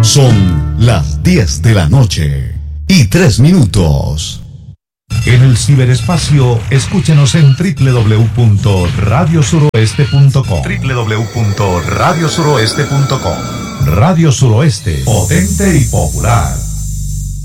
Son las 10 de la noche y 3 minutos. En el ciberespacio, escúchenos en www.radiosuroeste.com. www.radiosuroeste.com. Radio Suroeste, potente y popular.